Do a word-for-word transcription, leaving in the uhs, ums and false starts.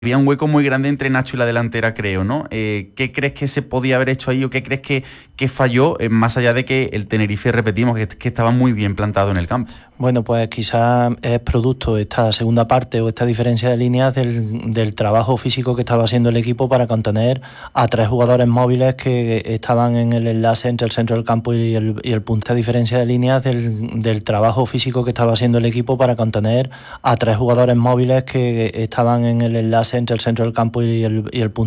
había un hueco muy grande entre Nacho y la delantera, creo, ¿no? Eh, ¿Qué crees que se podía haber hecho ahí o qué crees que, que falló, eh, más allá de que el Tenerife, repetimos, que, que estaba muy bien plantado en el campo? Bueno, pues quizás es producto esta segunda parte o esta diferencia de líneas del, del trabajo físico que estaba haciendo el equipo para contener a tres jugadores móviles que estaban en el enlace entre el centro del campo y el, y el punto. Esta diferencia de líneas del, del trabajo físico que estaba haciendo el equipo para contener a tres jugadores móviles que estaban en el enlace entre el centro del campo y el, y el punto.